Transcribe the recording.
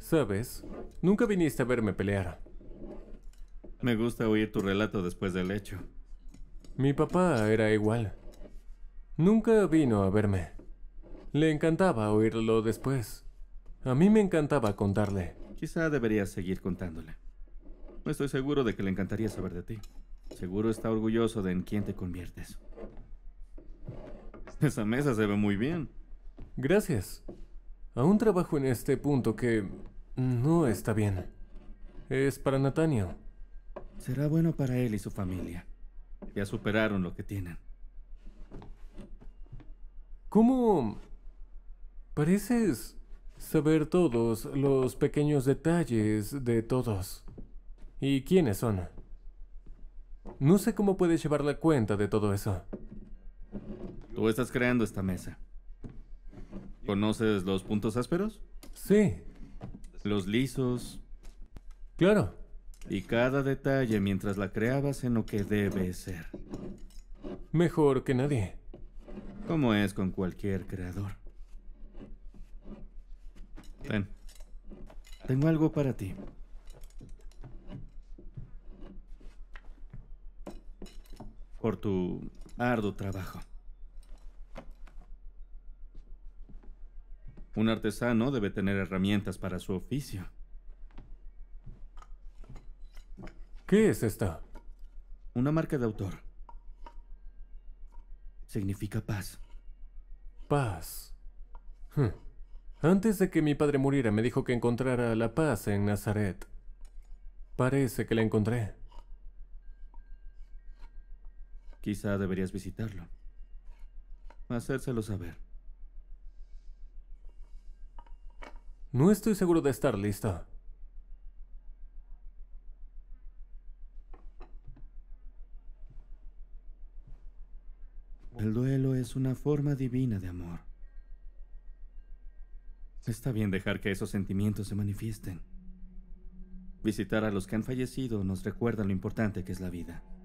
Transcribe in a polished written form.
¿Sabes? Nunca viniste a verme pelear. Me gusta oír tu relato después del hecho. Mi papá era igual. Nunca vino a verme. Le encantaba oírlo después. A mí me encantaba contarle. Quizá deberías seguir contándole. No estoy seguro de que le encantaría saber de ti. Seguro está orgulloso de en quién te conviertes. Esa mesa se ve muy bien. Gracias. Aún trabajo en este punto que no está bien. Es para Nathaniel. Será bueno para él y su familia. Ya superaron lo que tienen. ¿Cómo pareces saber todos los pequeños detalles de todos? ¿Y quiénes son? No sé cómo puedes llevar la cuenta de todo eso. Tú estás creando esta mesa. ¿Conoces los puntos ásperos? Sí, Los lisos. claro. Y cada detalle mientras la creabas en lo que debe ser. Mejor que nadie. Como es con cualquier creador. Ven. Tengo algo para ti. Por tu arduo trabajo. Un artesano debe tener herramientas para su oficio. ¿Qué es esto? Una marca de autor. Significa paz. Paz. Hm. Antes de que mi padre muriera me dijo que encontrara la paz en Nazaret. Parece que la encontré. Quizá deberías visitarlo. Hacérselo saber. No estoy seguro de estar listo. El duelo es una forma divina de amor. Está bien dejar que esos sentimientos se manifiesten. Visitar a los que han fallecido nos recuerda lo importante que es la vida.